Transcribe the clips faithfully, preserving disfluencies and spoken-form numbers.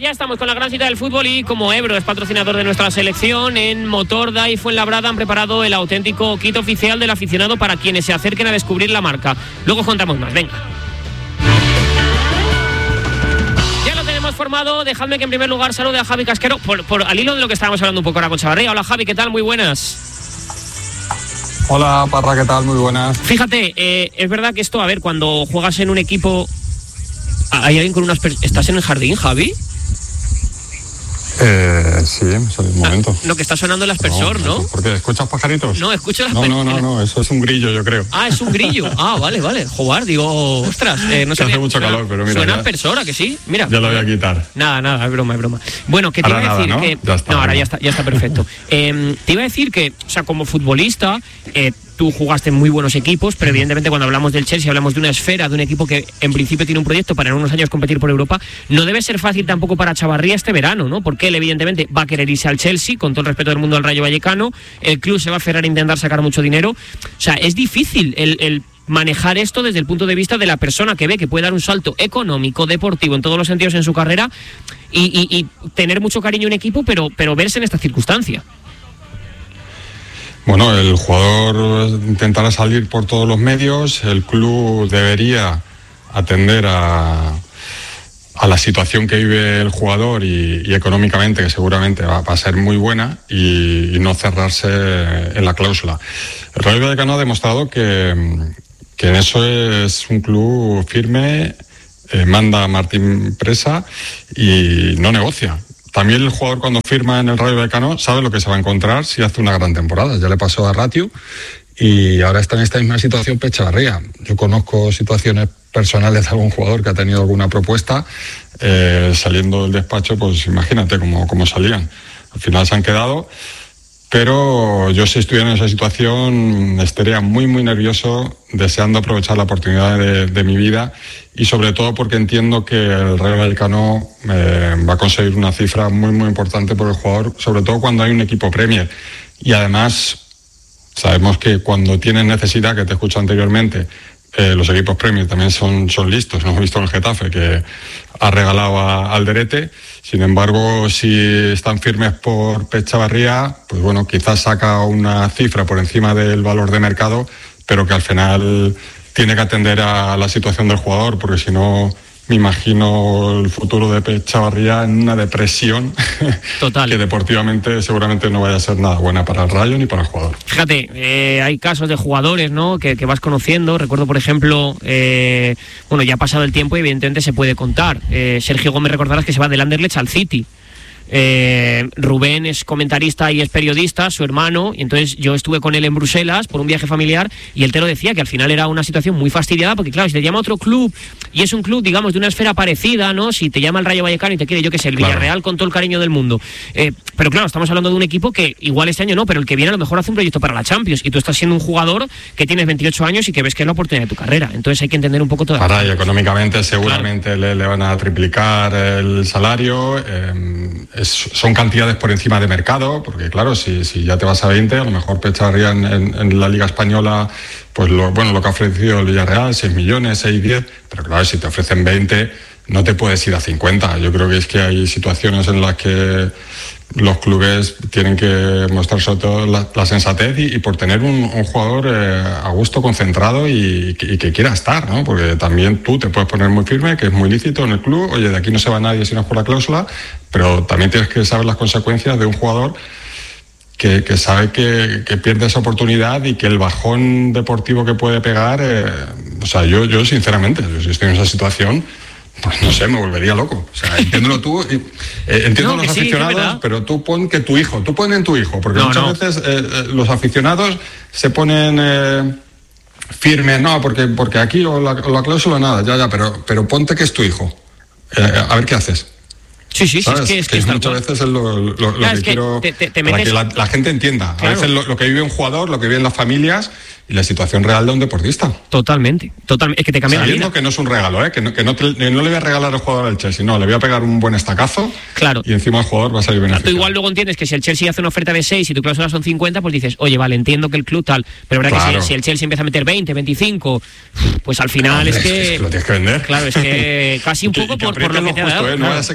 ya estamos con la gran cita del fútbol y como Ebro es patrocinador de nuestra selección, en Motorda y Fuenlabrada han preparado el auténtico kit oficial del aficionado para quienes se acerquen a descubrir la marca. Luego contamos más, venga. Ya lo tenemos formado, dejadme que en primer lugar salude a Javi Casquero, por, por, al hilo de lo que estábamos hablando un poco ahora con Chavarría. Hola Javi, ¿qué tal? Muy buenas. Hola Parra, ¿qué tal? Muy buenas. Fíjate, eh, es verdad que esto, a ver, cuando juegas en un equipo, hay alguien con unas... Per- ¿Estás en el jardín, Javi? Eh, sí, es el momento. Ah, lo que está sonando el aspersor, ¿no? ¿Por qué? ¿Escuchas pajaritos? No, escucho el No, aspersor. no, no, no, eso es un grillo, yo creo. Ah, es un grillo. Ah, vale, vale. Joder, digo, ostras. Eh, no sé. Hace mucho suena, calor, pero mira. Suena ya, aspersor, ¿a que sí? Mira. Ya lo voy a quitar. Nada, nada, es broma, es broma. Bueno, que te ahora iba a decir nada, ¿no? que. Ya está, no, ahora ¿no? ya está, ya está perfecto. eh, te iba a decir que, o sea, como futbolista, eh, tú jugaste en muy buenos equipos, pero evidentemente cuando hablamos del Chelsea hablamos de una esfera, de un equipo que en principio tiene un proyecto para en unos años competir por Europa. No debe ser fácil tampoco para Chavarría este verano, ¿no? Porque él evidentemente va a querer irse al Chelsea, con todo el respeto del mundo al Rayo Vallecano. El club se va a aferrar a intentar sacar mucho dinero. O sea, es difícil el, el manejar esto desde el punto de vista de la persona que ve que puede dar un salto económico, deportivo, en todos los sentidos en su carrera y, y, y tener mucho cariño en un equipo, pero, pero verse en esta circunstancia. Bueno, el jugador intentará salir por todos los medios, el club debería atender a, a la situación que vive el jugador y, y económicamente, que seguramente va, va a ser muy buena, y, y no cerrarse en la cláusula. El Rayo Vallecano ha demostrado que, que en eso es un club firme, eh, manda a Martín Presa y no negocia. También el jugador cuando firma en el Rayo Vallecano sabe lo que se va a encontrar si hace una gran temporada. Ya le pasó a Ratiu y ahora está en esta misma situación Chavarría. Yo conozco situaciones personales de algún jugador que ha tenido alguna propuesta, eh, saliendo del despacho, pues imagínate cómo, cómo salían. Al final se han quedado, pero yo si estuviera en esa situación estaría muy muy nervioso, deseando aprovechar la oportunidad de, de mi vida, y sobre todo porque entiendo que el Rayo Vallecano eh, va a conseguir una cifra muy muy importante por el jugador, sobre todo cuando hay un equipo Premier. Y además sabemos que cuando tienes necesidad, que te he escuchado anteriormente, eh, los equipos Premier también son, son listos. Hemos visto en el Getafe que ha regalado a Alderete. Sin embargo, si están firmes por Pep Chavarría, pues bueno, quizás saca una cifra por encima del valor de mercado, pero que al final tiene que atender a la situación del jugador, porque si no, me imagino el futuro de Pep Chavarría en una depresión total, que deportivamente seguramente no vaya a ser nada buena para el Rayo ni para el jugador. Fíjate, eh, hay casos de jugadores, ¿no?, que, que vas conociendo. Recuerdo, por ejemplo, eh, bueno, ya ha pasado el tiempo y evidentemente se puede contar. Eh, Sergio Gómez, recordarás que se va del Anderlecht al City. Eh, Rubén es comentarista y es periodista, su hermano, y entonces yo estuve con él en Bruselas por un viaje familiar y él te lo decía, que al final era una situación muy fastidiada, porque claro, si te llama otro club y es un club, digamos, de una esfera parecida, ¿no? Si te llama el Rayo Vallecano y te quiere, yo que sé, el Villarreal, claro, con todo el cariño del mundo, eh, pero claro, estamos hablando de un equipo que igual este año no, pero el que viene a lo mejor hace un proyecto para la Champions, y tú estás siendo un jugador que tienes veintiocho años y que ves que es la oportunidad de tu carrera. Entonces hay que entender un poco todo. Para y económicamente seguramente, claro, le, le van a triplicar el salario, eh, es, son cantidades por encima de mercado, porque claro, si, si ya te vas a veinte, a lo mejor Pep Chavarría en, en, en la Liga Española, pues lo, bueno, lo que ha ofrecido el Villarreal, seis millones, seis, diez, pero claro, si te ofrecen veinte, no te puedes ir a cincuenta. Yo creo que es que hay situaciones en las que los clubes tienen que mostrar sobre todo la, la sensatez y, y por tener un, un jugador eh, a gusto, concentrado y, y que quiera estar, ¿no? Porque también tú te puedes poner muy firme, que es muy lícito en el club, oye, de aquí no se va nadie si no es por la cláusula, pero también tienes que saber las consecuencias de un jugador que, que sabe que, que pierde esa oportunidad y que el bajón deportivo que puede pegar, eh, o sea, yo, yo sinceramente, yo si estoy en esa situación, pues no sé, me volvería loco. O sea, entiéndelo tú, eh, entiendo no, a los sí, aficionados, pero tú pon que tu hijo, tú pon en tu hijo, porque no, muchas no. veces eh, los aficionados se ponen eh, firmes, no, porque, porque aquí o la, o la cláusula nada, ya, ya, pero, pero ponte que es tu hijo. Eh, a ver qué haces. Sí, sí, sí, es que, es que, que muchas veces es lo, lo, lo claro, que, es que quiero te, te, te para metes... que la, la gente entienda. Claro. A veces lo, lo que vive un jugador, lo que viven las familias y la situación real de un deportista. Totalmente, totalmente. Es que te cambia Sabiendo la vida. que no es un regalo, ¿eh? que, no, que no, te, no le voy a regalar al jugador al Chelsea, no, le voy a pegar un buen estacazo, claro, y encima el jugador va a salir beneficiado. Tú igual luego entiendes que si el Chelsea hace una oferta de seis y tu cláusula son cincuenta, pues dices, oye, vale, entiendo que el club tal, pero verdad claro. que si, si el Chelsea empieza a meter veinte, veinticinco, pues al final claro, es, que, es que lo tienes que vender. Claro, es que casi un poco que, por, que por lo que te ha dado. ¿eh? No claro. vaya a ser que se te caiga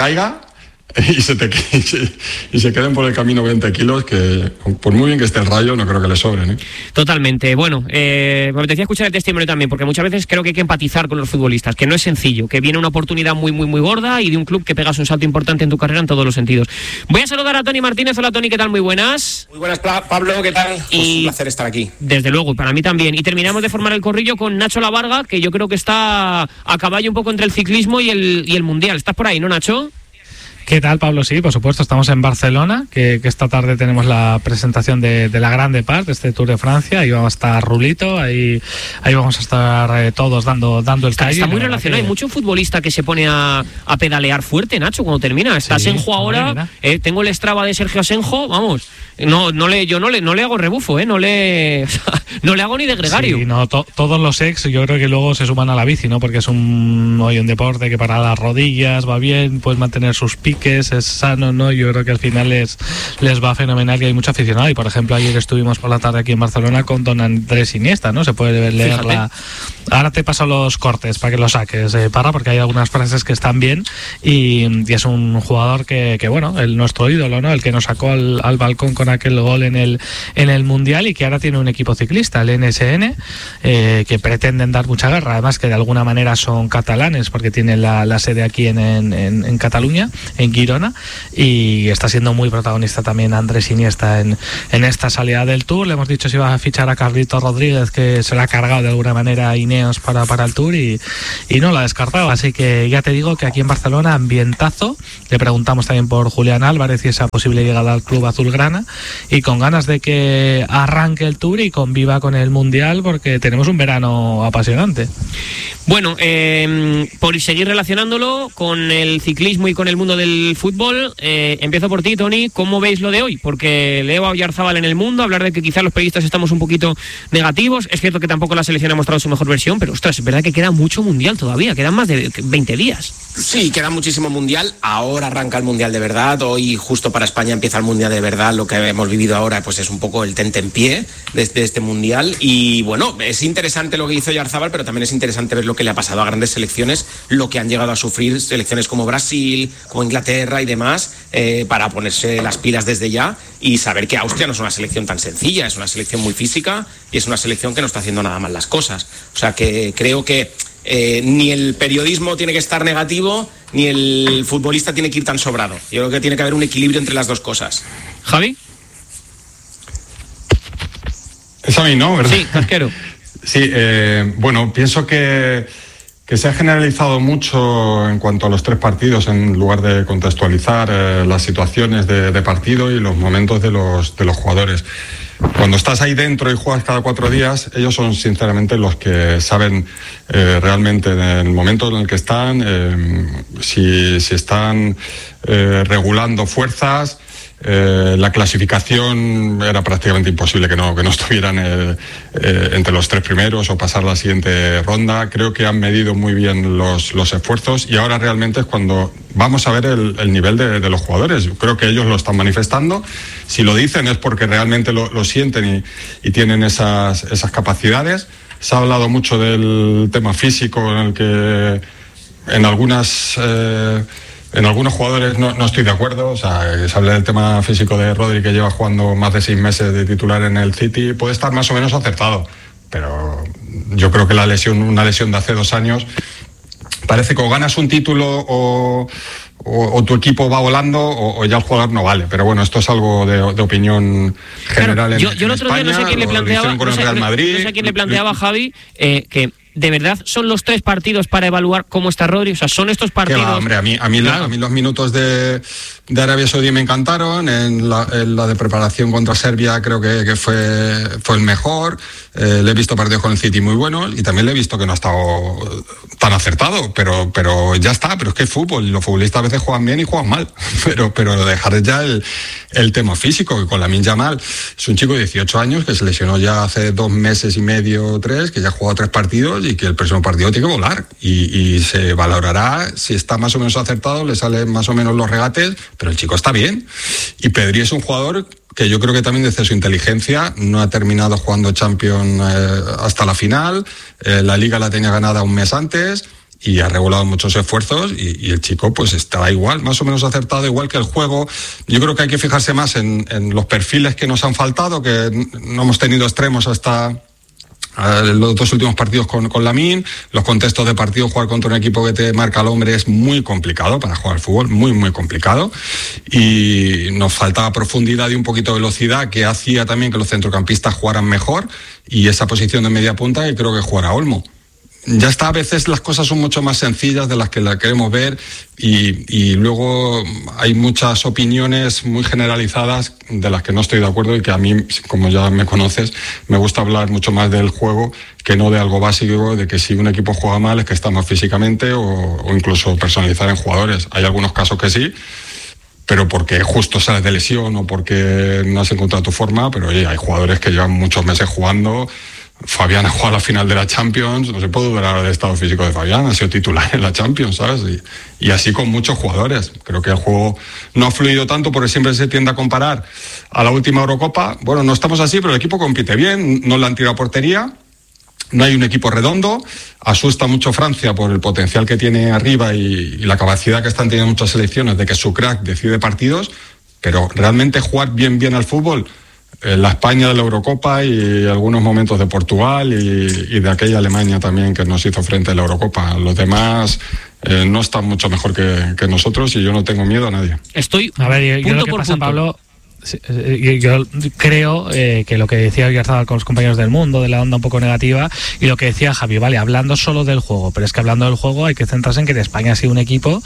caiga y se, te, y, se, y se queden por el camino veinte kilos, que por muy bien que esté el Rayo, no creo que le sobren, ¿eh? Totalmente. Bueno, eh, me apetecía escuchar el testimonio también, porque muchas veces creo que hay que empatizar con los futbolistas, que no es sencillo, que viene una oportunidad muy, muy, muy gorda y de un club que pegas un salto importante en tu carrera en todos los sentidos. Voy a saludar a Toni Martínez. Hola, Toni, ¿qué tal? Muy buenas. Muy buenas, Pablo, ¿qué tal? Pues y un placer estar aquí. Desde luego, para mí también. Y terminamos de formar el corrillo con Nacho Lavarga, que yo creo que está a caballo un poco entre el ciclismo y el, y el mundial. ¿Estás por ahí, no, Nacho? ¿Qué tal, Pablo? Sí, por supuesto, estamos en Barcelona, que, que esta tarde tenemos la presentación de, de la Grande Part, de este Tour de Francia. Ahí vamos a estar Rulito, ahí, ahí vamos a estar eh, todos dando, dando el está, callo. Está muy relacionado, que... hay mucho futbolista que se pone a, a pedalear fuerte, Nacho, cuando termina. Está sí, Asenjo ahora, eh, tengo el Strava de Sergio Asenjo, vamos, no, no le, yo no le, no le hago rebufo, eh, no le, o sea, no le hago ni de gregario. Sí, no, to, todos los ex yo creo que luego se suman a la bici, ¿no? Porque es un, hoy un deporte que para las rodillas va bien, puedes mantener sus piques, es sano, ¿no? Yo creo que al final les, les va fenomenal y hay mucho aficionado. Y por ejemplo, ayer estuvimos por la tarde aquí en Barcelona con don Andrés Iniesta, ¿no? Se puede leer Fíjate. la... Ahora te paso los cortes para que los saques, eh, Parra, porque hay algunas frases que están bien y, y es un jugador que, que, bueno, el nuestro ídolo, ¿no? El que nos sacó al, al balcón con aquel gol en el, en el Mundial y que ahora tiene un equipo ciclista, el N S N, eh, que pretenden dar mucha guerra, además que de alguna manera son catalanes porque tienen la, la sede aquí en, en, en Cataluña, en Girona, y está siendo muy protagonista también Andrés Iniesta en, en esta salida del Tour. Le hemos dicho si va a fichar a Carlito Rodríguez, que se le ha cargado de alguna manera a Ineos para, para el Tour y, y no lo ha descartado, así que ya te digo que aquí en Barcelona ambientazo. Le preguntamos también por Julián Álvarez y esa posible llegada al club azulgrana y con ganas de que arranque el Tour y conviva con el Mundial porque tenemos un verano apasionante. Bueno, eh, por seguir relacionándolo con el ciclismo y con el mundo del fútbol, eh, empiezo por ti, Toni. ¿Cómo veis lo de hoy? Porque leo a Oyarzábal en El Mundo hablar de que quizás los periodistas estamos un poquito negativos. Es cierto que tampoco la selección ha mostrado su mejor versión, pero ostras, es verdad que queda mucho mundial todavía, quedan más de veinte días. Sí, queda muchísimo mundial. Ahora arranca el mundial de verdad. Hoy justo para España empieza el mundial de verdad. Lo que hemos vivido ahora pues es un poco el tentempié de, de este mundial. Y bueno, es interesante lo que hizo Oyarzábal, pero también es interesante ver lo que le ha pasado a grandes selecciones, lo que han llegado a sufrir selecciones como Brasil, como Inglaterra y demás, eh, para ponerse las pilas desde ya y saber que Austria no es una selección tan sencilla, es una selección muy física y es una selección que no está haciendo nada mal las cosas. O sea que creo que Eh, ni el periodismo tiene que estar negativo, ni el futbolista tiene que ir tan sobrado. Yo creo que tiene que haber un equilibrio entre las dos cosas. ¿Javi? Es a mí, ¿no? ¿Verdad? Sí, Casquero. Sí, eh, bueno, pienso que, que se ha generalizado mucho en cuanto a los tres partidos en lugar de contextualizar eh, las situaciones de, de partido y los momentos de los, de los jugadores. Cuando estás ahí dentro y juegas cada cuatro días, ellos son sinceramente los que saben eh, realmente en el momento en el que están, eh, si, si están eh, regulando fuerzas. Eh, la clasificación era prácticamente imposible que no, que no estuvieran eh, eh, entre los tres primeros o pasar la siguiente ronda. Creo que han medido muy bien los, los esfuerzos y ahora realmente es cuando vamos a ver el, el nivel de, de los jugadores. Creo que ellos lo están manifestando. Si lo dicen es porque realmente lo, lo sienten y, y tienen esas, esas capacidades. Se ha hablado mucho del tema físico en el que en algunas... Eh, En algunos jugadores no, no estoy de acuerdo, o sea, se habla del tema físico de Rodri, que lleva jugando más de seis meses de titular en el City, puede estar más o menos acertado, pero yo creo que la lesión, una lesión de hace dos años, parece que o ganas un título o, o, o tu equipo va volando o, o ya el jugador no vale, pero bueno, esto es algo de, de opinión general. Claro, yo, en, yo el otro en España, día no sé quién le planteaba, no sé, Real Madrid, no sé quién le planteaba a Javi eh, que ¿de verdad son los tres partidos para evaluar cómo está Rodri? O sea, son estos partidos... Va, hombre, a mí, a mí, claro. la, a mí los minutos de, de Arabia Saudí me encantaron, en la, en la de preparación contra Serbia creo que, que fue, fue el mejor, eh, le he visto partidos con el City muy buenos y también le he visto que no ha estado tan acertado, pero, pero ya está, pero es que es fútbol y los futbolistas a veces juegan bien y juegan mal, pero, pero dejar ya el, el tema físico, que con Lamine Yamal es un chico de dieciocho años que se lesionó ya hace dos meses y medio, tres, que ya ha jugado tres partidos y que el próximo partido tiene que volar y, y se valorará si está más o menos acertado, le salen más o menos los regates, pero el chico está bien. Y Pedri es un jugador que yo creo que también desde su inteligencia no ha terminado jugando Champions eh, hasta la final, eh, la Liga la tenía ganada un mes antes y ha regulado muchos esfuerzos y, y el chico pues está igual, más o menos acertado, igual que el juego. Yo creo que hay que fijarse más en, en los perfiles que nos han faltado, que no hemos tenido extremos hasta los dos últimos partidos con, con Lamine. Los contextos de partido, jugar contra un equipo que te marca al hombre es muy complicado para jugar al fútbol, muy muy complicado, y nos faltaba profundidad y un poquito de velocidad, que hacía también que los centrocampistas jugaran mejor, y esa posición de media punta que creo que jugará Olmo. Ya está, a veces las cosas son mucho más sencillas de las que la queremos ver, y, y luego hay muchas opiniones muy generalizadas de las que no estoy de acuerdo, y que a mí, como ya me conoces, me gusta hablar mucho más del juego que no de algo básico, de que si un equipo juega mal es que está mal físicamente, o, o incluso personalizar en jugadores. Hay algunos casos que sí, pero porque justo sales de lesión o porque no has encontrado tu forma, pero oye, hay jugadores que llevan muchos meses jugando. Fabián ha jugado la final de la Champions, no se puede dudar del estado físico de Fabián, ha sido titular en la Champions, ¿sabes? Y, y así con muchos jugadores. Creo que el juego no ha fluido tanto porque siempre se tiende a comparar a la última Eurocopa. Bueno, no estamos así, pero el equipo compite bien, no le han tirado a portería, no hay un equipo redondo. Asusta mucho Francia por el potencial que tiene arriba y, y la capacidad que están teniendo muchas selecciones de que su crack decide partidos, pero realmente jugar bien bien al fútbol, la España de la Eurocopa y algunos momentos de Portugal y, y de aquella Alemania también que nos hizo frente a la Eurocopa. Los demás eh, no están mucho mejor que, que nosotros, y yo no tengo miedo a nadie. Estoy a ver, yo, yo lo que pasa, punto. Pablo, yo creo eh, que lo que decía Oyarzabal con los compañeros del Mundo, de la onda un poco negativa, y lo que decía Javi, vale, hablando solo del juego, pero es que hablando del juego hay que centrarse en que España ha sido un equipo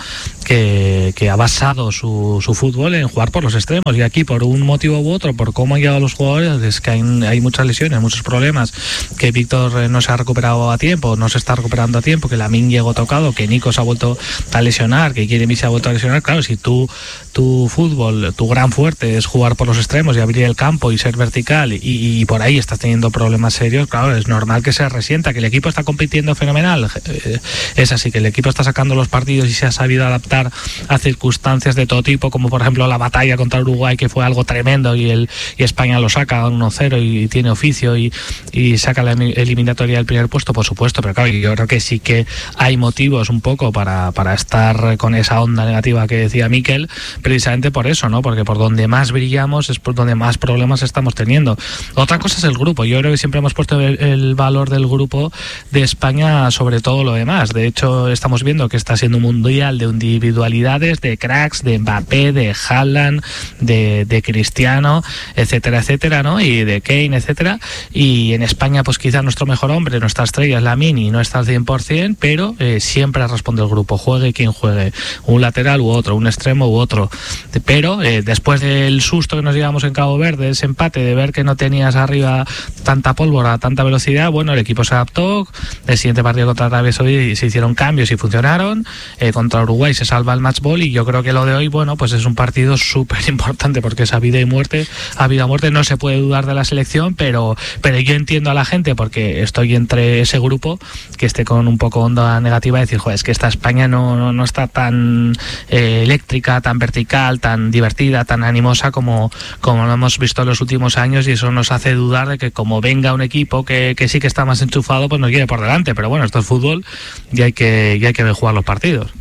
que, que ha basado su, su fútbol en jugar por los extremos, y aquí por un motivo u otro, por cómo han llegado los jugadores, es que hay, hay muchas lesiones, muchos problemas, que Víctor no se ha recuperado a tiempo, no se está recuperando a tiempo, que Lamine llegó tocado, que Nico se ha vuelto a lesionar, que Jeremy se ha vuelto a lesionar. Claro, si tú, tu fútbol, tu gran fuerte es jugar por los extremos y abrir el campo y ser vertical, y, y por ahí estás teniendo problemas serios, claro, es normal que se resienta. Que el equipo está compitiendo fenomenal, eh, es así, que el equipo está sacando los partidos y se ha sabido adaptar a circunstancias de todo tipo, como por ejemplo la batalla contra Uruguay, que fue algo tremendo, y el y España lo saca uno cero y, y tiene oficio y, y saca la eliminatoria del primer puesto, por supuesto, pero claro, yo creo que sí que hay motivos un poco para, para estar con esa onda negativa que decía Mikel, precisamente por eso, ¿no? Porque por donde más brilla es por donde más problemas estamos teniendo. Otra cosa es el grupo. Yo creo que siempre hemos puesto el, el valor del grupo de España sobre todo lo demás. De hecho, estamos viendo que está siendo un mundial de individualidades, de cracks, de Mbappé, de Haaland, de, de Cristiano, etcétera, etcétera, ¿no? Y de Kane, etcétera. Y en España, pues quizá nuestro mejor hombre, nuestra estrella es Lamine, y no está al cien por ciento, pero eh, siempre responde el grupo, juegue quien juegue, un lateral u otro, un extremo u otro. Pero eh, después del susto que nos llevamos en Cabo Verde, ese empate, de ver que no tenías arriba tanta pólvora, tanta velocidad, bueno, el equipo se adaptó. El siguiente partido contra Arabia Saudí se hicieron cambios y funcionaron. Eh, contra Uruguay se salva el match ball, y yo creo que lo de hoy, bueno, pues es un partido súper importante, porque es a vida y muerte, a vida y muerte. No se puede dudar de la selección, pero, pero yo entiendo a la gente, porque estoy entre ese grupo que esté con un poco onda negativa, de decir, joder, es que esta España no, no, no está tan eh, eléctrica, tan vertical, tan divertida, tan animosa como como lo hemos visto en los últimos años, y eso nos hace dudar de que como venga un equipo que, que sí que está más enchufado, pues nos lleve por delante. Pero bueno, esto es fútbol y hay que, y hay que ver jugar los partidos.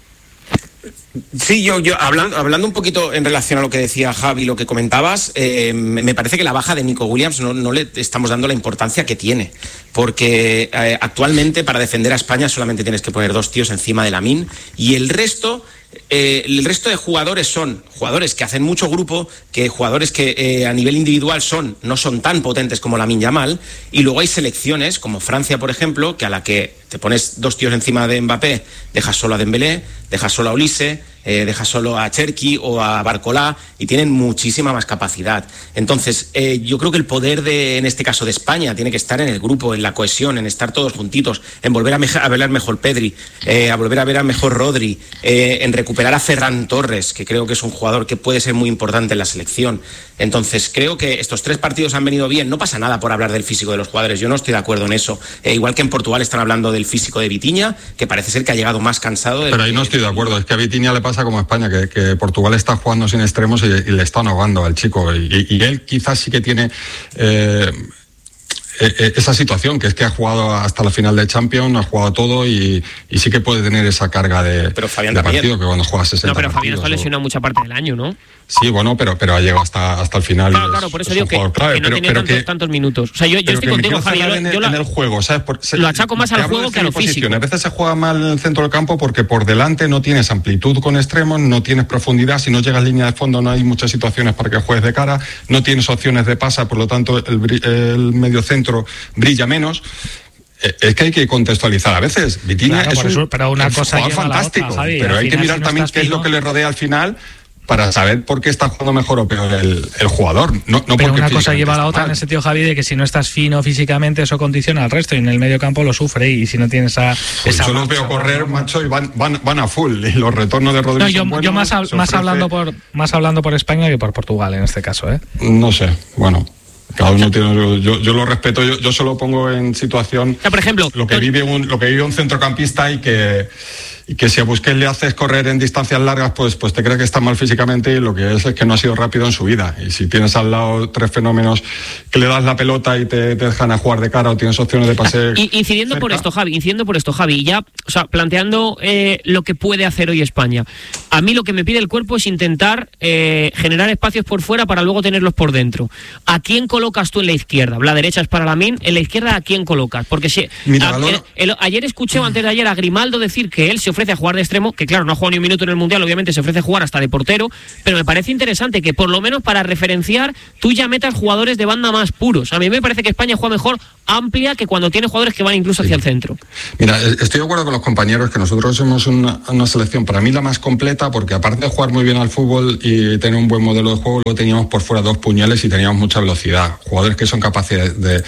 Sí, yo, yo hablando, hablando un poquito en relación a lo que decía Javi, lo que comentabas, eh, me parece que la baja de Nico Williams no, no le estamos dando la importancia que tiene, porque eh, actualmente para defender a España solamente tienes que poner dos tíos encima de Lamine, y el resto... Eh, el resto de jugadores son jugadores que hacen mucho grupo, que jugadores que eh, a nivel individual son no son tan potentes como Lamine Yamal, y luego hay selecciones como Francia, por ejemplo, que a la que te pones dos tíos encima de Mbappé, dejas solo a Dembélé, dejas solo a Olise, eh, dejas solo a Cherki o a Barcolá, y tienen muchísima más capacidad. Entonces eh, yo creo que el poder de, en este caso de España, tiene que estar en el grupo, en la cohesión, en estar todos juntitos, en volver a, me- a ver mejor Pedri, eh, a volver a ver a mejor Rodri, eh, en recuperar a Ferran Torres, que creo que es un jugador que puede ser muy importante en la selección. Entonces creo que estos tres partidos han venido bien. No pasa nada por hablar del físico de los jugadores, yo no estoy de acuerdo en eso. Eh, igual que en Portugal están hablando del físico de Vitinha, que parece ser que ha llegado más cansado de... Pero ahí no estoy de acuerdo, es que a Vitinha le pasa como a España, que, que Portugal está jugando sin extremos y, y le está ahogando al chico, y, y él quizás sí que tiene... Eh, eh, esa situación, que es que ha jugado hasta la final de Champions, ha jugado todo y, y sí que puede tener esa carga de, pero Fabián de también. partido que cuando juegas sesenta No, pero Fabián partidos, está lesionado o... mucha parte del año, ¿no? Sí, bueno, pero, pero ha llegado hasta, hasta el final. Claro, claro, por eso digo que, clave, que no pero, tenía pero tantos, que, tantos minutos. O sea, yo, yo estoy contigo, Javi. Yo, en, el, yo lo, en el juego, ¿sabes? Por, se, lo achaco más al juego que a lo físico. A veces se juega mal en el centro del campo porque por delante no tienes amplitud con extremos, no tienes profundidad, si no llegas a línea de fondo no hay muchas situaciones para que juegues de cara, no tienes opciones de pasa, por lo tanto el, el medio centro brilla menos. Es que hay que contextualizar. A veces Vitinha claro, es un, eso, pero una cosa jugador fantástico, otra, Javi, pero hay final, que mirar si no también qué fino, es lo que le rodea al final para saber por qué está jugando mejor o peor el, el jugador. No, no pero porque una cosa lleva a la otra mal. En el sentido, Javi, de que si no estás fino físicamente, eso condiciona al resto y en el medio campo lo sufre. Y si no tienes esa. Pues esa yo los veo correr, macho, y van, van, van a full. Y los retornos de Rodríguez. No, yo, son buenos, yo más, más, ofrece... hablando por, más hablando por España que por Portugal en este caso, ¿eh? No sé, bueno. Cada uno tiene. Yo, yo lo respeto, yo, yo solo pongo en situación. O sea, por ejemplo, lo que vive un, lo que vive un centrocampista y que. Y que si a Busquets le haces correr en distancias largas, pues, pues te crees que está mal físicamente y lo que es es que no ha sido rápido en su vida. Y si tienes al lado tres fenómenos que le das la pelota y te, te dejan a jugar de cara o tienes opciones de pase. Y, incidiendo cerca. por esto, Javi, incidiendo por esto, Javi, ya, o sea, planteando eh, lo que puede hacer hoy España. A mí lo que me pide el cuerpo es intentar eh, generar espacios por fuera para luego tenerlos por dentro. ¿A quién colocas tú en la izquierda? La derecha es para Lamine, en la izquierda ¿a quién colocas? Porque si Mira, a, el, el, ayer escuché o antes de ayer a Grimaldo decir que él se ofrece a jugar de extremo, que claro, no ha jugado ni un minuto en el Mundial, obviamente se ofrece a jugar hasta de portero, pero me parece interesante que por lo menos para referenciar tú ya metas jugadores de banda más puros. A mí me parece que España juega mejor amplia que cuando tiene jugadores que van incluso hacia sí. el centro. Mira, estoy de acuerdo con los compañeros que nosotros somos una, una selección para mí la más completa porque aparte de jugar muy bien al fútbol y tener un buen modelo de juego, luego teníamos por fuera dos puñales y teníamos mucha velocidad, jugadores que son capaces de, de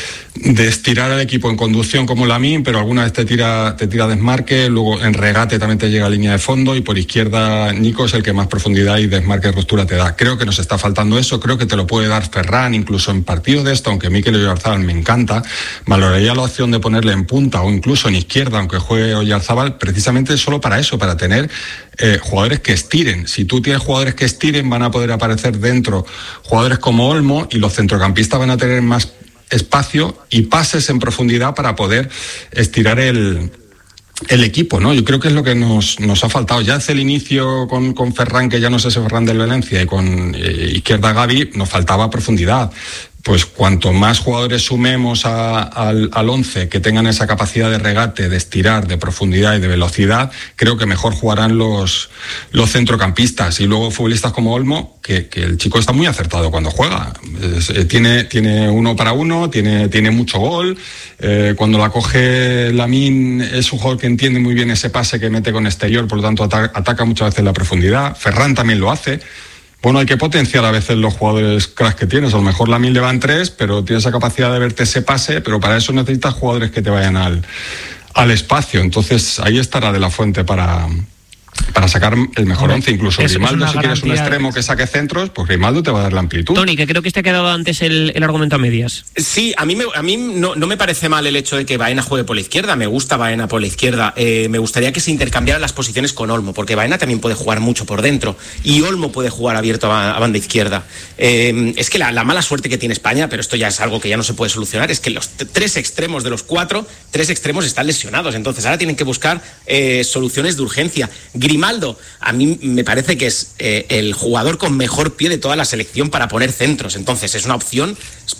de estirar al equipo en conducción como Lamine, pero alguna vez te tira te tira desmarque, luego en regate también te llega a línea de fondo y por izquierda Nico es el que más profundidad y desmarque y ruptura te da. Creo que nos está faltando eso, creo que te lo puede dar Ferran, incluso en partidos de esto, aunque Mikel Oyarzabal me encanta, valoraría la opción de ponerle en punta o incluso en izquierda, aunque juegue Oyarzabal, precisamente solo para eso, para tener eh, jugadores que estiren. Si tú tienes jugadores que estiren, van a poder aparecer dentro jugadores como Olmo y los centrocampistas van a tener más espacio y pases en profundidad para poder estirar el, el equipo, ¿no? Yo creo que es lo que nos, nos ha faltado. Ya desde el inicio con, con Ferran, que ya no es ese Ferran del Valencia, y con eh, izquierda Gavi, nos faltaba profundidad. Pues cuanto más jugadores sumemos a, al, al once que tengan esa capacidad de regate, de estirar, de profundidad y de velocidad, creo que mejor jugarán los, los centrocampistas. Y luego futbolistas como Olmo, que, que el chico está muy acertado cuando juega. Es, eh, tiene, tiene uno para uno, tiene, tiene mucho gol. Eh, cuando la coge Lamine es un jugador que entiende muy bien ese pase que mete con exterior, por lo tanto ataca, ataca muchas veces la profundidad. Ferran también lo hace. Bueno, hay que potenciar a veces los jugadores cracks que tienes. A lo mejor Lamine le van tres, pero tienes esa capacidad de verte ese pase, pero para eso necesitas jugadores que te vayan al, al espacio. Entonces ahí estará De La Fuente para, para sacar el mejor once. Incluso es, Grimaldo, es si quieres un extremo que saque centros, pues Grimaldo te va a dar la amplitud. Tony, que creo que te ha quedado antes el, el argumento a medias. Sí, a mí, me, a mí no, no me parece mal el hecho de que Baena juegue por la izquierda. Me gusta Baena por la izquierda. Eh, me gustaría que se intercambiaran las posiciones con Olmo, porque Baena también puede jugar mucho por dentro y Olmo puede jugar abierto a, a banda izquierda. Eh, es que la, la mala suerte que tiene España, pero esto ya es algo que ya no se puede solucionar, es que los t- tres extremos de los cuatro, tres extremos están lesionados. Entonces ahora tienen que buscar eh, soluciones de urgencia. Grimaldo, a mí me parece que es eh, el jugador con mejor pie de toda la selección para poner centros. Entonces es una opción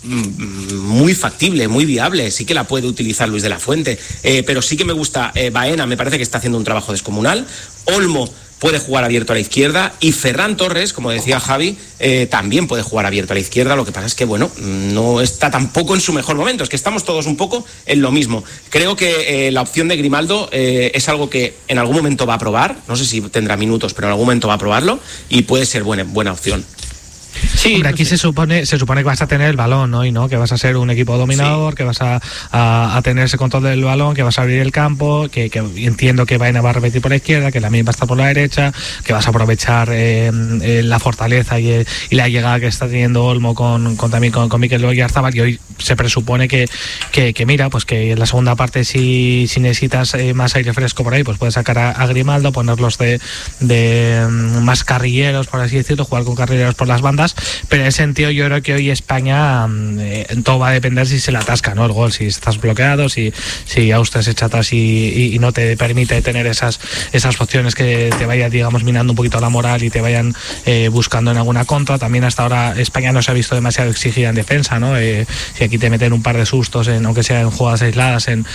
muy factible, muy viable. Sí que la puede utilizar Luis de la Fuente, eh, pero sí que me gusta eh, Baena, me parece que está haciendo un trabajo descomunal. Olmo puede jugar abierto a la izquierda y Ferran Torres, como decía Javi, eh, también puede jugar abierto a la izquierda. Lo que pasa es que, bueno, no está tampoco en su mejor momento. Es que estamos todos un poco en lo mismo. Creo que eh, la opción de Grimaldo eh, es algo que en algún momento va a probar. No sé si tendrá minutos, pero en algún momento va a probarlo y puede ser buena, buena opción. Sí, hombre, aquí no sé. se supone se supone que vas a tener el balón, ¿no? Y no, que vas a ser un equipo dominador, sí. que vas a, a, a tener ese control del balón, que vas a abrir el campo, que, que entiendo que Baena va a repetir por la izquierda, que Lamine va a estar por la derecha, que vas a aprovechar eh, eh, la fortaleza y, eh, y la llegada que está teniendo Olmo con, con también con, con Mikel Oyarzabal, y hoy se presupone que, que, que mira, pues que en la segunda parte si, si necesitas eh, más aire fresco por ahí, pues puedes sacar a, a Grimaldo, ponerlos de, de um, más carrilleros, por así decirlo, jugar con carrilleros por las bandas. demás. Pero en ese sentido yo creo que hoy España eh, todo va a depender si se le atasca, ¿no? El gol, si estás bloqueado, si, si Austria se echa atrás y, y, y no te permite tener esas, esas opciones que te vayan, digamos, minando un poquito la moral y te vayan eh, buscando en alguna contra. También hasta ahora España no se ha visto demasiado exigida en defensa, ¿no? Eh, si aquí te meten un par de sustos, en, aunque sea en jugadas aisladas, en,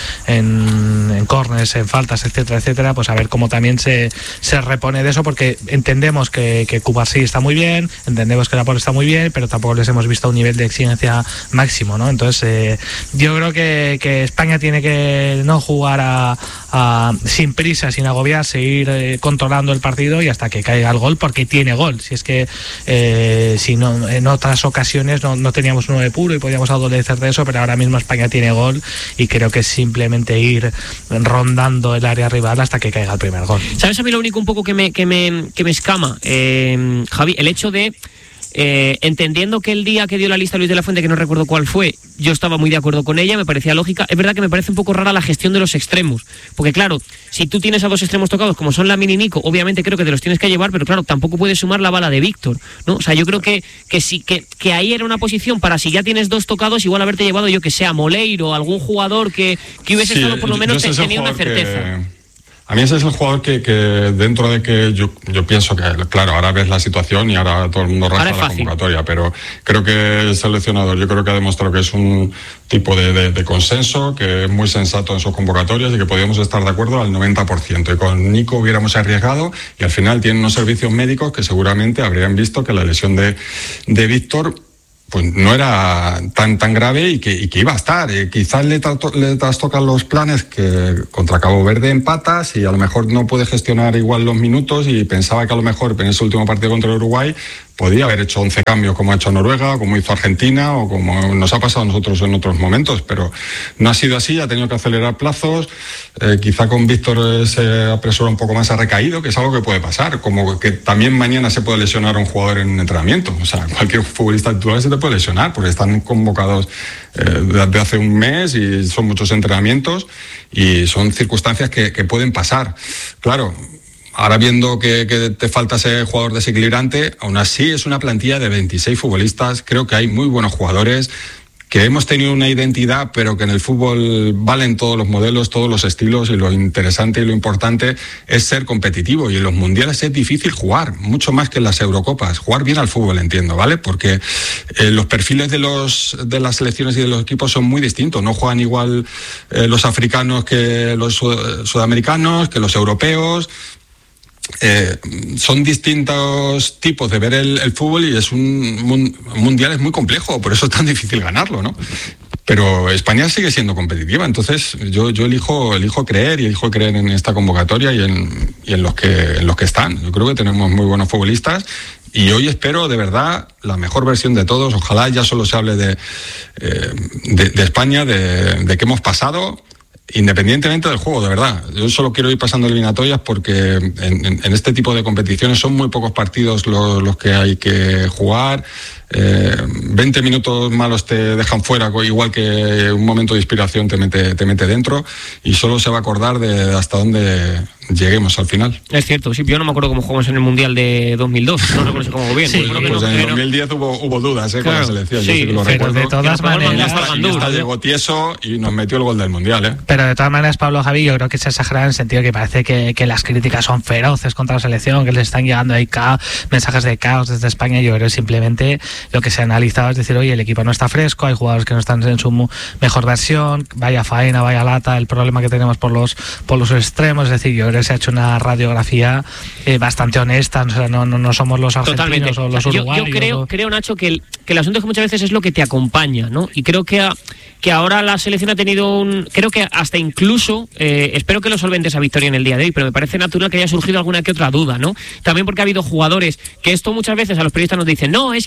en, en corners, en faltas, etcétera, etcétera, pues a ver cómo también se, se repone de eso, porque entendemos que, que Cubarsí está muy bien, entendemos que Laporte está muy bien, pero tampoco les hemos visto un nivel de exigencia máximo, ¿no? Entonces eh, yo creo que, que España tiene que no jugar a, a, sin prisa, sin agobiarse, ir eh, controlando el partido y hasta que caiga el gol, porque tiene gol. Si es que eh, si no, en otras ocasiones no, no teníamos un nueve puro y podíamos adolecer de eso, pero ahora mismo España tiene gol y creo que es simplemente ir rondando el área rival hasta que caiga el primer gol. ¿Sabes a mí lo único un poco que me, que me, que me escama, eh, Javi? El hecho de, eh, entendiendo que el día que dio la lista Luis de la Fuente, que no recuerdo cuál fue, yo estaba muy de acuerdo con ella, me parecía lógica. Es verdad que me parece un poco rara la gestión de los extremos, porque claro, si tú tienes a dos extremos tocados como son Lamine y Nico, obviamente creo que te los tienes que llevar, pero claro, tampoco puedes sumar la bala de Víctor, ¿no? O sea, yo creo que que sí que, que ahí era una posición para, si ya tienes dos tocados, igual haberte llevado, yo que sea Moleiro, algún jugador que, que hubiese sí, estado por lo menos te, teniendo una certeza. Que... A mí ese es el jugador que, que dentro de que yo, yo pienso que, claro, ahora ves la situación y ahora todo el mundo rasca la convocatoria, pero creo que el seleccionador, yo creo que ha demostrado que es un tipo de, de, de consenso, que es muy sensato en sus convocatorias y que podíamos estar de acuerdo al noventa por ciento. Y con Nico hubiéramos arriesgado y al final tienen unos servicios médicos que seguramente habrían visto que la lesión de, de Víctor pues no era tan tan grave y que, y que iba a estar. Eh, quizás le, trato, le trastocan los planes, que contra Cabo Verde empatas y a lo mejor no puede gestionar igual los minutos, y pensaba que a lo mejor en ese último partido contra el Uruguay podía haber hecho once cambios como ha hecho Noruega, como hizo Argentina o como nos ha pasado a nosotros en otros momentos, pero no ha sido así, ha tenido que acelerar plazos. Eh, quizá con Víctor se apresura un poco más, ha recaído, que es algo que puede pasar, como que también mañana se puede lesionar a un jugador en un entrenamiento. O sea, cualquier futbolista titular se te puede lesionar porque están convocados eh, desde hace un mes y son muchos entrenamientos y son circunstancias que, que pueden pasar. Claro, ahora viendo que, que te falta ese jugador desequilibrante, aún así es una plantilla de veintiséis futbolistas. Creo que hay muy buenos jugadores, que hemos tenido una identidad, pero que en el fútbol valen todos los modelos, todos los estilos, y lo interesante y lo importante es ser competitivo. Y en los mundiales es difícil jugar, mucho más que en las Eurocopas. Jugar bien al fútbol, entiendo, ¿vale? Porque eh, los perfiles de los de las selecciones y de los equipos son muy distintos. No juegan igual eh, los africanos que los sud- sudamericanos, que los europeos. Eh, son distintos tipos de ver el, el fútbol y es un, un mundial es muy complejo, por eso es tan difícil ganarlo, ¿no? Pero España sigue siendo competitiva, entonces yo, yo elijo, elijo creer y elijo creer en esta convocatoria y en, y en los que, en los que están. Yo creo que tenemos muy buenos futbolistas y hoy espero de verdad la mejor versión de todos. Ojalá ya solo se hable de, eh, de, de España, de, de qué hemos pasado, independientemente del juego, de verdad. Yo solo quiero ir pasando eliminatorias porque en, en, en este tipo de competiciones son muy pocos partidos los, los que hay que jugar. Eh, veinte minutos malos te dejan fuera, igual que un momento de inspiración te mete, te mete dentro, y solo se va a acordar de hasta dónde lleguemos al final. Es cierto, sí, yo no me acuerdo cómo jugamos en el Mundial de dos mil dos, no recuerdo si jugamos bien. Sí, pues no, en el dos mil diez hubo, hubo dudas eh, claro, con la selección, sí, yo sí que lo pero recuerdo. De todas maneras, hasta llegó tieso y nos metió el gol del Mundial. ¿eh? Pero de todas maneras, Pablo, Javi, yo creo que se exagera en el sentido que parece que, que las críticas son feroces contra la selección, que les están llegando ahí ca- mensajes de caos desde España. Yo creo que simplemente lo que se analiza es decir, oye, el equipo no está fresco, hay jugadores que no están en su mejor versión, vaya faena, vaya lata, el problema que tenemos por los por los extremos. Es decir, yo creo que se ha hecho una radiografía eh, bastante honesta, o sea, no, no, no somos los argentinos Totalmente. o los uruguayos. Yo, yo creo, o... creo, Nacho, que el, que el asunto es que muchas veces es lo que te acompaña, ¿no? Y creo que, a, que ahora la selección ha tenido un... Creo que hasta incluso, eh, espero que lo solvente esa victoria en el día de hoy, pero me parece natural que haya surgido alguna que otra duda, ¿no? También porque ha habido jugadores, que esto muchas veces a los periodistas nos dicen, no, es que no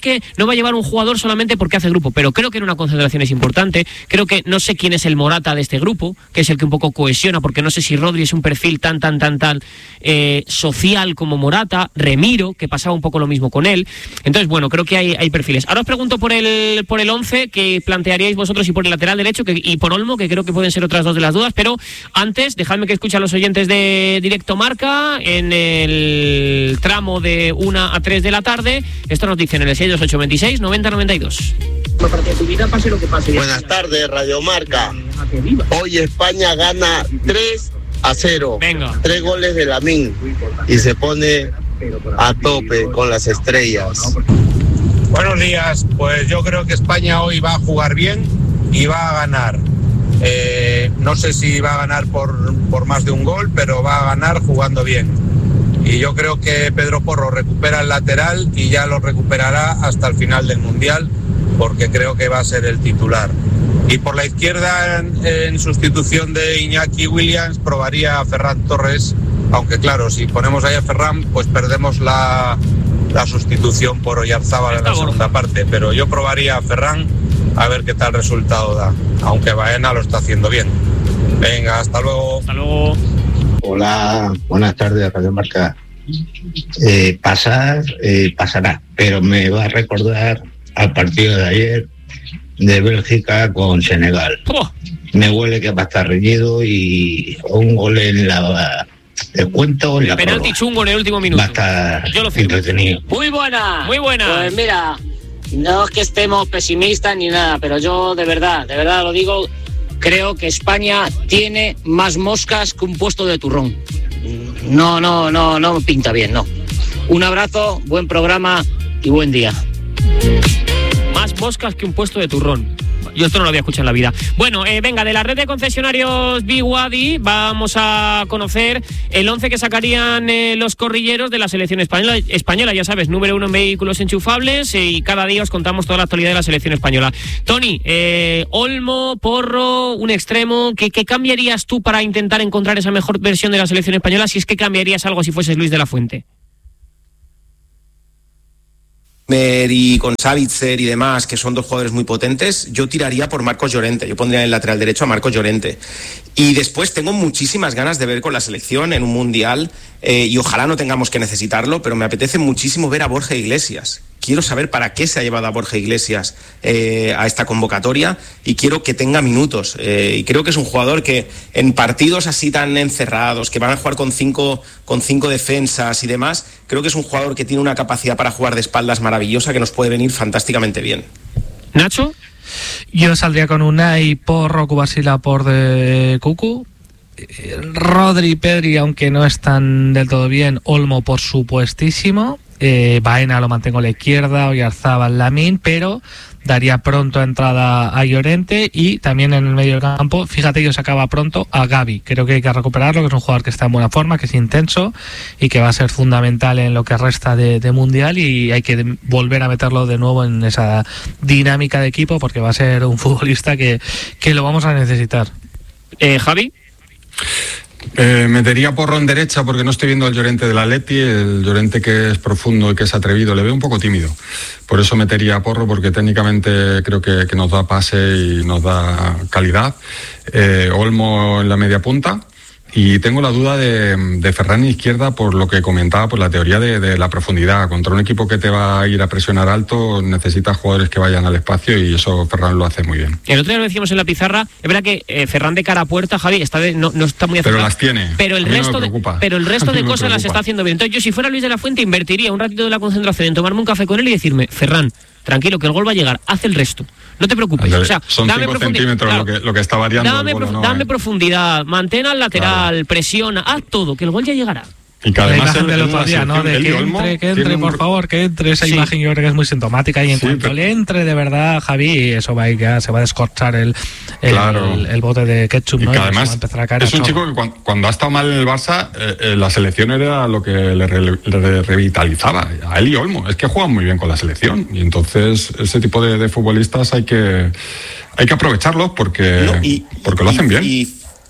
no va a llevar un jugador solamente porque hace grupo, pero creo que en una concentración es importante. Creo que no sé quién es el Morata de este grupo, que es el que un poco cohesiona, porque no sé si Rodri es un perfil tan, tan, tan, tan eh, social como Morata, Remiro, que pasaba un poco lo mismo con él. Entonces, bueno, creo que hay, hay perfiles. Ahora os pregunto por el por el once que plantearíais vosotros y por el lateral derecho que, y por Olmo, que creo que pueden ser otras dos de las dudas, pero antes, dejadme que escuchen a los oyentes de Directo Marca en el tramo de una a tres de la tarde. Esto nos dicen en el seis dos ocho veintiséis noventa noventa y dos. Buenas tardes, Radio Marca. Hoy España gana tres a cero. Venga. Tres goles de Lamine y se pone a tope con las estrellas. Buenos días. Pues yo creo que España hoy va a jugar bien y va a ganar. Eh, no sé si va a ganar por, por más de un gol, pero va a ganar jugando bien. Y yo creo que Pedro Porro recupera el lateral y ya lo recuperará hasta el final del Mundial, porque creo que va a ser el titular. Y por la izquierda, en, en sustitución de Iñaki Williams, probaría a Ferran Torres, aunque claro, si ponemos ahí a Ferran, pues perdemos la, la sustitución por Oyarzábal en la segunda parte, pero yo probaría a Ferran a ver qué tal resultado da, aunque Baena lo está haciendo bien. Venga, hasta luego. Hasta luego. Hola, buenas tardes, Radio Marca. Eh, pasar, eh, pasará, pero me va a recordar al partido de ayer de Bélgica con Senegal. Oh. Me huele que va a estar reñido y un gol en la descuento en la penalti prórroga. Chungo en el último minuto. Va a estar Yo lo entretenido. Muy buena. Muy buena. Pues mira, no es que estemos pesimistas ni nada, pero yo de verdad, de verdad lo digo, creo que España tiene más moscas que un puesto de turrón. No, no, no, no pinta bien, no. Un abrazo, buen programa y buen día. Más moscas que un puesto de turrón. Yo esto no lo había escuchado en la vida. Bueno, eh, venga, de la red de concesionarios B Y D vamos a conocer el once que sacarían eh, los corrilleros de la selección española, española, ya sabes, número uno en vehículos enchufables, eh, y cada día os contamos toda la actualidad de la selección española. Tony, eh, Olmo, Porro, un extremo, ¿qué, ¿qué cambiarías tú para intentar encontrar esa mejor versión de la selección española, si es que cambiarías algo si fueses Luis de la Fuente? Y con Savitzer y demás, que son dos jugadores muy potentes, yo tiraría por Marcos Llorente. Yo pondría en el lateral derecho a Marcos Llorente. Y después tengo muchísimas ganas de ver con la selección en un mundial, eh, y ojalá no tengamos que necesitarlo, pero me apetece muchísimo ver a Borja Iglesias. Quiero saber para qué se ha llevado a Borja Iglesias eh, a esta convocatoria, y quiero que tenga minutos. Eh, y creo que es un jugador que en partidos así tan encerrados, que van a jugar con cinco, con cinco defensas y demás, creo que es un jugador que tiene una capacidad para jugar de espaldas maravillosa, que nos puede venir fantásticamente bien. ¿Nacho? Yo saldría con Unai, Porro, Kubasila por de Cucu. Rodri, Pedri, aunque no están del todo bien. Olmo, por supuestísimo. Eh, Baena lo mantengo a la izquierda, Oyarzábal, Lamine, pero daría pronto entrada a Llorente, y también en el medio del campo, fíjate, yo sacaba pronto a Gavi. Creo que hay que recuperarlo, que es un jugador que está en buena forma, que es intenso y que va a ser fundamental en lo que resta de, de Mundial, y hay que volver a meterlo de nuevo en esa dinámica de equipo, porque va a ser un futbolista que, que lo vamos a necesitar. Eh, Javi. Eh, metería Porro en derecha porque no estoy viendo al Llorente del Atleti, el Llorente que es profundo y que es atrevido, le veo un poco tímido. Por eso metería a Porro, porque técnicamente creo que, que nos da pase y nos da calidad. Eh, Olmo en la media punta. Y tengo la duda de, de Ferran izquierda, por lo que comentaba, por la teoría de, de la profundidad. Contra un equipo que te va a ir a presionar alto, necesitas jugadores que vayan al espacio, y eso Ferran lo hace muy bien. El otro día lo decíamos en la pizarra, es verdad que eh, Ferran de cara a puerta, Javi, está de, no, no está muy acercado. Pero las tiene. Pero el resto, no de, pero el resto de cosas las está haciendo bien. Entonces yo, si fuera Luis de la Fuente, invertiría un ratito de la concentración en tomarme un café con él y decirme: Ferran, tranquilo, que el gol va a llegar, haz el resto, no te preocupes. Ver, o sea, son cinco centímetros, claro, lo, que, lo que está variando. Dame, el gol, prof, no, dame eh. profundidad, mantén al lateral, claro, presiona, haz todo, que el gol ya llegará. Y que además la imagen del otro día, ¿no? De que entre, que entre, por favor, que entre. Esa sí. imagen yo creo que es muy sintomática, y en sí, cuanto pero... le entre de verdad, Javi, eso va a ir, ya se va a descorchar el, el, claro. el, el bote de ketchup, y ¿no? Que y además va a empezar a caer es un chico que cuando, cuando ha estado mal en el Barça, eh, eh, la selección era lo que le, re, le revitalizaba. A él y Olmo, es que juegan muy bien con la selección, y entonces ese tipo de, de futbolistas hay que hay que aprovecharlos porque, no, y, porque lo hacen y, bien. Y...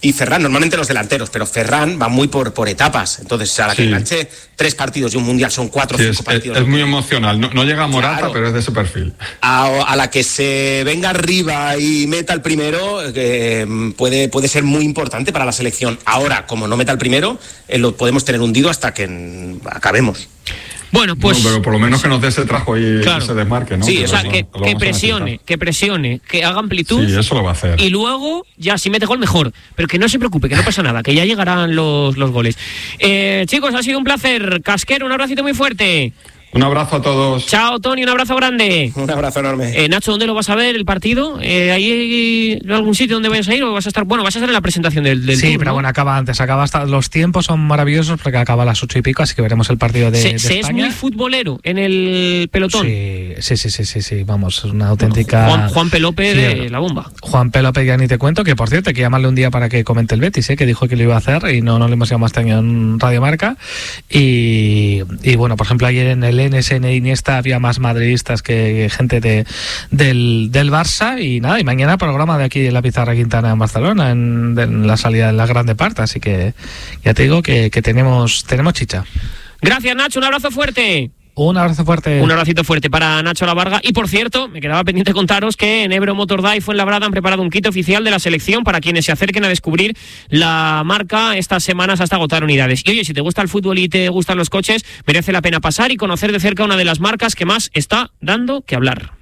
y Ferran, normalmente los delanteros, pero Ferran va muy por, por etapas. Entonces, a la que Sí. enganche tres partidos y un mundial son cuatro o Sí, cinco es, partidos. es muy emocional. No, no llega a Morata, Claro. pero es de ese perfil. A, a la que se venga arriba y meta el primero, eh, puede, puede ser muy importante para la selección. Ahora, como no meta el primero, eh, lo podemos tener hundido hasta que mm, acabemos. Bueno, pues... No, pero por lo menos que nos dé ese trajo y Claro. ese desmarque, ¿no? Sí, Que o sea, lo- que, lo que vamos a presione, necesitar. que presione, que haga amplitud. Sí, eso lo va a hacer. Y luego, ya si mete gol, mejor. Pero que no se preocupe, que no pasa nada, que ya llegarán los, los goles. Eh, chicos, ha sido un placer. Casquero, un abracito muy fuerte. Un abrazo a todos. Chao, Tony, un abrazo grande. Un abrazo enorme. Eh, Nacho, ¿dónde lo vas a ver el partido? Eh, ¿Hay algún sitio donde vayas a ir o vas a estar? Bueno, vas a estar en la presentación del, del Sí, tour, pero ¿no? bueno, acaba antes, acaba hasta los tiempos son maravillosos porque acaba a las ocho y pico, así que veremos el partido de, se de se es España. muy futbolero en el pelotón. Sí, sí, sí, sí, sí, sí, vamos, es una auténtica... Juan, Juan Pelope de Sí. la bomba. Juan Pelope, ya ni te cuento, que por cierto hay que llamarle un día para que comente el Betis, ¿eh? Que dijo que lo iba a hacer y no, no le hemos llamado este año en Radio Marca. Y, y bueno, por ejemplo, ayer en el N S N Iniesta había más madridistas que gente de, del, del Barça. Y nada, y mañana programa de aquí en la Pizarra Quintana en Barcelona, en, en la salida de la Grande Parta. Así que ya te digo que, que tenemos, tenemos chicha. Gracias, Nacho, un abrazo fuerte. Un abrazo fuerte. Un abracito fuerte para Nacho La Varga. Y por cierto, me quedaba pendiente contaros que en Ebro Motorday y Fuenlabrada han preparado un kit oficial de la selección para quienes se acerquen a descubrir la marca estas semanas hasta agotar unidades. Y oye, si te gusta el fútbol y te gustan los coches, merece la pena pasar y conocer de cerca una de las marcas que más está dando que hablar.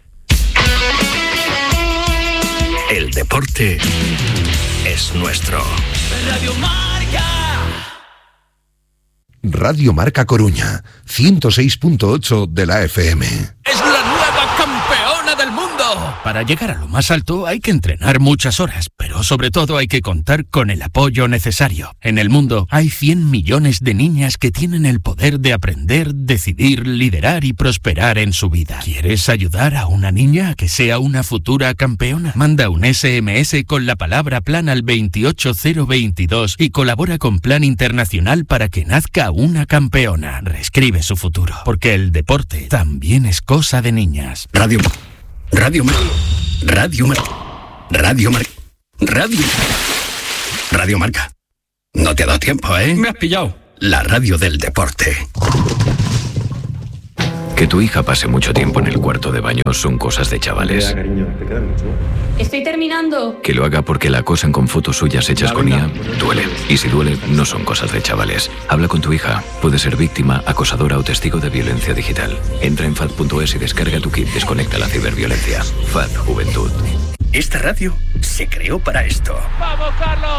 El deporte es nuestro. Radio Marca. Radio Marca Coruña, ciento seis punto ocho de la F M. Es la nueva campeona del mundo. Para llegar a lo más alto hay que entrenar muchas horas, pero sobre todo hay que contar con el apoyo necesario. En el mundo hay cien millones de niñas que tienen el poder de aprender, decidir, liderar y prosperar en su vida. ¿Quieres ayudar a una niña a que sea una futura campeona? Manda un S M S con la palabra plan al veintiocho cero veintidós y colabora con Plan Internacional para que nazca una campeona. Reescribe su futuro, porque el deporte también es cosa de niñas. Radio Radio Mar Radio Mar Radio Mar Radio Radio Marca. No te ha dado tiempo, ¿eh? Me has pillado. La radio del deporte. Que tu hija pase mucho tiempo en el cuarto de baño son cosas de chavales. Estoy terminando. Que lo haga porque la acosan con fotos suyas hechas con I A, duele. Y si duele, no son cosas de chavales. Habla con tu hija. Puede ser víctima, acosadora o testigo de violencia digital. Entra en fad punto es y descarga tu kit Desconecta la ciberviolencia. F A D Juventud. Esta radio se creó para esto. ¡Vamos, Carlos!